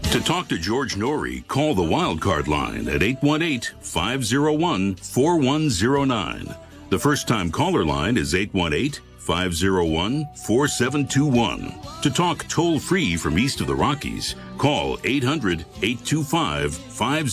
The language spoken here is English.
To talk to George Norrie, call the Wildcard line at 818-501-4109. The first-time caller line is 818-501-4721. To talk toll-free from east of the Rockies, call 800-825-50